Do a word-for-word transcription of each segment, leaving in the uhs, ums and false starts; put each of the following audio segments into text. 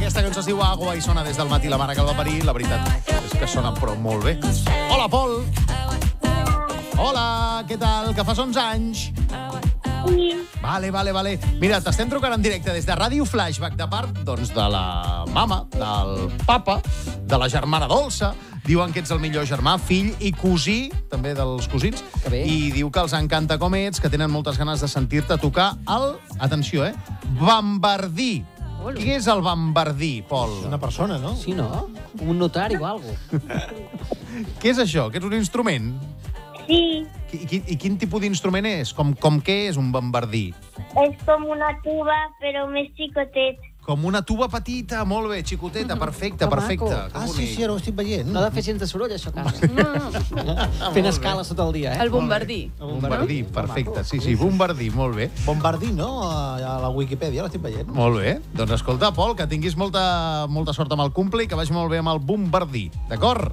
Aquesta cançó es diu Agua i sona des del matí la mare que el va parir. La veritat és que sona però molt bé. Hola, Pol! Hola, què tal? Que fas onze anys? Sí. Vale, vale, vale. Mira, t'estem trucant en directe des de Ràdio Flashback, de part, doncs, de la mama, del papa, de la germana dolça. Diuen que ets el millor germà, fill i cosí, també dels cosins. Que bé. I diu que els encanta com ets, que tenen moltes ganes de sentir-te tocar el, atenció, eh, bambardí. Hola. Què és el bambardí, Pol? Una persona, no? Sí, no? Un notari o algo. Què és això? Que és un instrument? Sí, I, i, i quin tipus d'instrument és? Com, com què és un bambardí? és com una tuba, però més xicotet. Com una tuba petita, molt bé, xicoteta, perfecte, Que perfecte. maco. Que Ah, sí, bonic. sí, ara ho estic veient. No ha de fer gens de soroll, això, Carles. Fent escales tot el dia, eh? El bombardí. Bombardí, perfecte. Sí, sí, bombardí, molt bé. Bombardí, no? A la Wikipedia l'estic veient. Molt bé. Doncs escolta, Pol, que tinguis molta, molta sort amb el cumple i que vagi molt bé amb el bombardí. D'acord?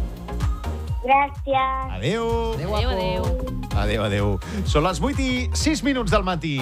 Gràcies. Adéu. Adéu, Adéu, guapo. adéu. Adéu, adéu. Són les vuit i sis minuts del matí.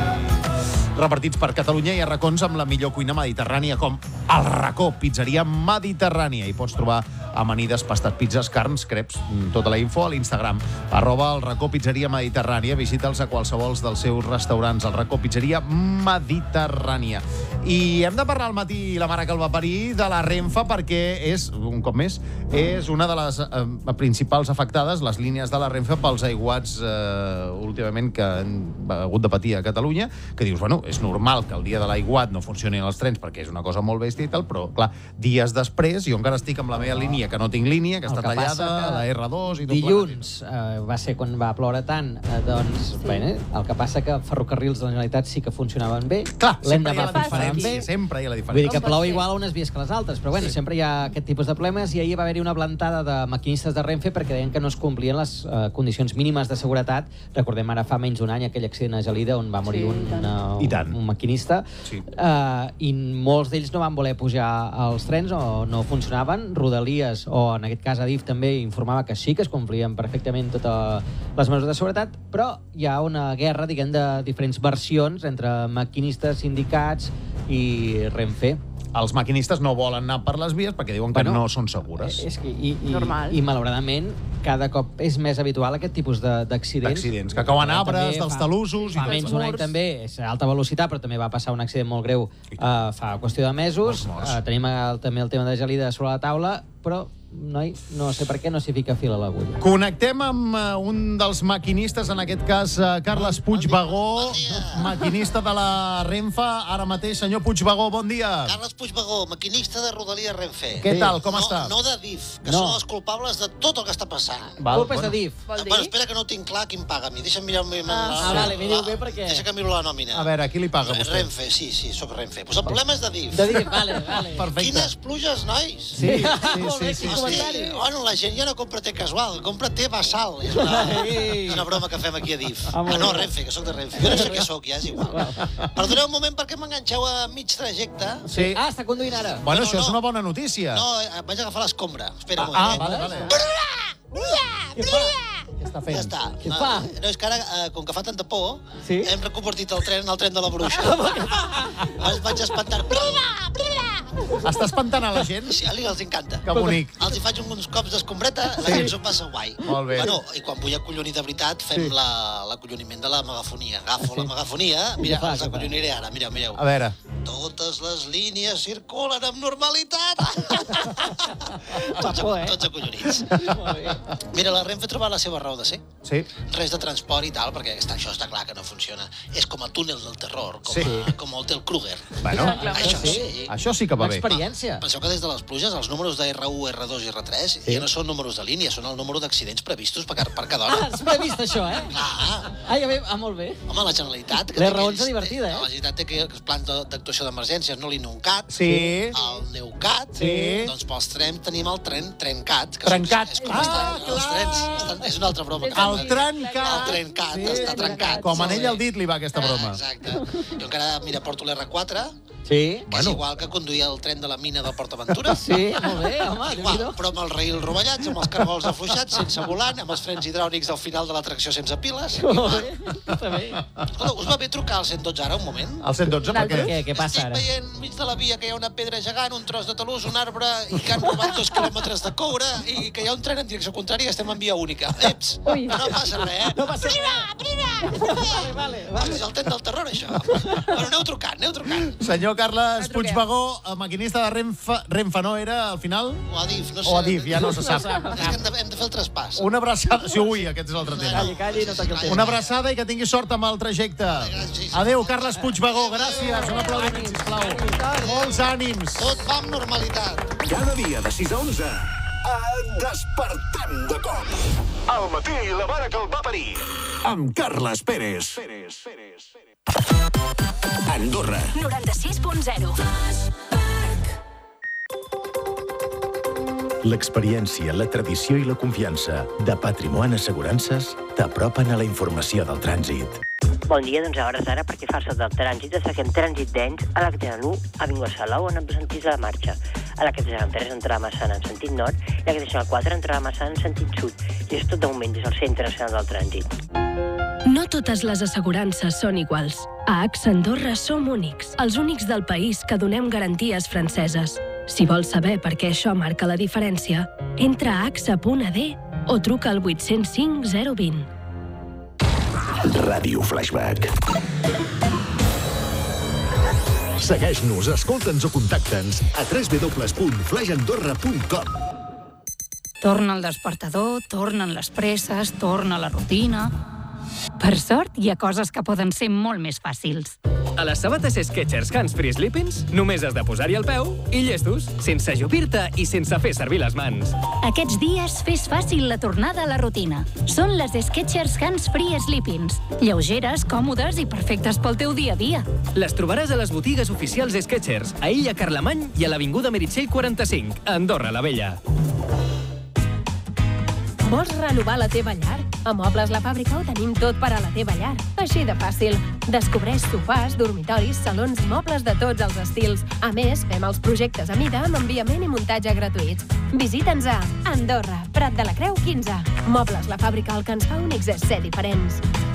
Repartits per Catalunya i a racons amb la millor cuina mediterrània, com el Racó, pizzeria mediterrània. Hi pots trobar amanides, pastat, pizzas, carns, creps, tota la info a l'Instagram. Arroba el Racó Pizzeria Mediterrània. Visita'ls a qualsevol dels seus restaurants. El Racó Pizzeria Mediterrània. I hem de parlar al matí, la mare que el va parir, de la Renfe, perquè és, un cop més, és una de les eh, principals afectades, les línies de la Renfe, pels aiguats eh, últimament que han hagut de patir a Catalunya, que dius, bueno, és normal que el dia de l'aiguat no funcionin els trens perquè és una cosa molt bèstia i tal, però, clar, dies després, jo encara estic amb la meva línia, que no tinc línia, que El està que passa tallada, que la erre dos i tot Dilluns eh, va ser quan va ploure tant, eh, doncs, sí. bé, el que passa que ferrocarrils de la Generalitat sí que funcionaven bé. Clar, sempre hi ha L'endemà la funcionaven diferència, bé. sempre hi ha la Vull dir diferència. que Com pot plou ser? igual a unes vies que a les altres, però bueno, sí. sempre hi ha aquest tipus de problemes i ahir va haver-hi una plantada de maquinistes de Renfe perquè deien que no es complien les eh, condicions mínimes de seguretat. Recordem ara fa menys d'un any aquell accident a Gelida on va morir Sí, un, i tant. uh, I tant. un maquinista Sí. eh, i molts d'ells no van voler pujar als trens o no funcionaven. Rodalies, o en aquest cas Adif també informava que sí que es complien perfectament totes les mesures de seguretat, però hi ha una guerra, diguem, de diferents versions entre maquinistes, sindicats i Renfe. Els maquinistes no volen anar per les vies perquè diuen que Bueno, no són segures. És que, i, i, Normal. I, malauradament, cada cop és més habitual aquest tipus de- d'accidents. D'accidents, que cauen arbres, També dels fa- talussos i Fa tot menys això. d'un any també, és a alta velocitat, però també va passar un accident molt greu uh, fa qüestió de mesos. Molts morts. Uh, tenim el, també el tema de Gelida sobre la taula, però, noi, no sé per què no s'hi fica fil a l'agulla. Connectem amb uh, un dels maquinistes, en aquest cas uh, Carles Puigbagó, maquinista de la Renfe. Ara mateix, senyor Puigbagó, bon dia. Carles Puigbagó, maquinista de Rodalies Renfe. Què tal, com no, està? No de D I F, que No. són els culpables de tot el que està passant. Val, Culpa és de bueno. D I F. Vol dir? Bueno, espera, que no ho tinc clar qui em paga a mi. Deixa'm mirar... Ah, Ah, vale, m'hi diu bé perquè- Deixa que miro la nòmina. A veure, a qui li paga vostè? Renfe, sí, sí, sóc Renfe. Pues el problema és de D I F. De D I F, vale, vale. Perfecte. Quines pluges, nois! Sí, sí, Molt bé, sí, sí, quin sí. comentari. Bueno, la gent ja no compra té casual, compra té basal. És una, Ei. és una broma que fem aquí a D I F. Ah, molt Ah, no, bé. Renfe, que sóc de Renfe. Jo no sé què sóc, ja és igual. Perdoneu un moment perquè m'enganxeu a mig trajecte. Sí. Ah, està conduint ara. Bueno, No, això no, és no. una bona notícia. No, eh, vaig agafar l'escombra. Espera un Ah, moment. vale, eh? vale. Què fa? Què està Ja fent? està. Què no, fa? no, és que ara, eh, com que fa tanta por, Sí? hem reconvertit el tren en el tren de la bruixa. Ara es vaig espantar. Brila, brila. Està espantant a la gent? Sí, a li els encanta. Que bonic. Els hi faig uns cops d'escombreta, la Sí. gent s'ho passa guai. Molt bé. Bueno, i quan vull acollonir de veritat, fem Sí. la- l'acolloniment de la megafonia. Agafo Sí. la megafonia, mira, Què fa, els què fa? acolloniré ara, mireu, mireu. A veure. Totes les línies circulen amb normalitat. tots, por, eh? tots acollonits. Molt bé. Mira, la Renfe ha trobat la seva raó de ser. Sí. Res de transport i tal, perquè està, això està clar que no funciona. És com el túnel del terror, com, Sí. a, com el Hotel Kruger. Bueno, Això sí. sí. això sí que va bé. L'experiència. Penseu que des de les pluges els números de erre u, erre dos i erre tres Sí. ja no són números de línia, són el número d'accidents previstos per, per cada Ah, hora. has previst això, eh? Clar. Ah, ja ve, ah, molt bé. Home, la Generalitat... que La té raó és aquells- divertida, eh? La Generalitat té que- els plans de- d'actuació d'emergències, no l'INUCAT, Sí. el NEUCAT, Sí. doncs pels trens tenim el tren TrenCat. Que Trencat. són- És com Ah, els trens, els clar. trens. Estan- És una altra broma. que El fem. trencat. El trencat, Sí. està trencat. Com Molt anell bé. al dit li va aquesta broma. Ah, exacte. Jo encara, mira, porto l'erre quatre Sí? Que és igual que conduir el tren de la mina del Port Aventura. Sí, molt bé, home. Igual, però amb els raïls rovellats, amb els cargols afluixats, sense volant, amb els frens hidràulics al final de la tracció sense piles. Molt bé, està bé. Escolta, us va bé trucar al cent dotze ara, un moment? El cent dotze, per què? Què, què passa ara? Estic veient mig de la via que hi ha una pedra gegant, un tros de talús, un arbre, i que han robat dos quilòmetres de coure, i que hi ha un tren en direcció contrària i estem en via única. Eps, no passa res, eh? No passa res. Priva, Vale, vale, vale. És el temps del terror, això. Bueno, aneu trucant, aneu trucant. Senyor Carles Puigbagó, maquinista de Renfe, Renfe no era, al final? O Adif, no sé. O Adif, ja no se sap. És que hem de, hem de fer el traspàs. Una abraçada... Sí, ui, aquest és l'altre tema. Calli, calli, no toqui el tema. Una abraçada i que tingui sort amb el trajecte. Adéu, Carles Puigbagó, gràcies. Un aplaudiment, sisplau. Molts ànims. Tot va amb normalitat. Cada dia de sis a onze, despertem de cop. Al matí la mare que el va parir. Amb Carles Pérez. Andorra. noranta-sis punt zero. L'experiència, la tradició i la confiança de Patrimoni Assegurances t'apropen a la informació del trànsit. Bon dia, doncs a hores d'ara, perquè fa del trànsit, destaquem trànsit dens a la Catedral u, a Avinguda Salou, en dos sentits de la marxa. A la Catedral tres, entrada a Massana en sentit nord, i a la Catedral quatre, entrada a Massana en sentit sud. I és tot de moment des del Centre Nacional del Trànsit. No totes les assegurances són iguals. A AXA Andorra som únics, els únics del país que donem garanties franceses. Si vols saber per què això marca la diferència, entra a axa punt a d o truca al vuit zero cinc zero dos zero. Ràdio Flashback. Segueix-nos, escolta'ns o contacta'ns a w w w punt flash andorra punt com. Torna el despertador, tornen les presses, torna la rutina... Per sort, hi ha coses que poden ser molt més fàcils. A les sabates Skechers Hands Free Sleepings només has de posar-hi el peu i llestos, sense ajupir-te i sense fer servir les mans. Aquests dies fes fàcil la tornada a la rutina. Són les Skechers Hands Free Sleepings. Lleugeres, còmodes i perfectes pel teu dia a dia. Les trobaràs a les botigues oficials Skechers, a Illa Carlemany i a l'Avinguda Meritxell quaranta-cinc, a Andorra la Vella. Vols renovar la teva llar? A Mobles La Fàbrica ho tenim tot per a la teva llar. Així de fàcil. Descobreix sofàs, dormitoris, salons i mobles de tots els estils. A més, fem els projectes a mida amb enviament i muntatge gratuïts. Visita'ns a Andorra, Prat de la Creu quinze. Mobles La Fàbrica, el que ens fa únics és ser diferents.